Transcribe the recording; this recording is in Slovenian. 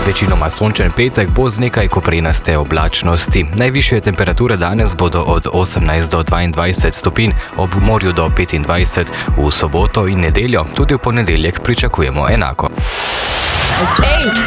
Večinoma sončen petek bo z nekaj koprenaste oblačnosti. Najvišje temperature danes bodo od 18 do 22 stopinj, ob morju do 25, v soboto in nedeljo, tudi v ponedeljek pričakujemo enako. Ej,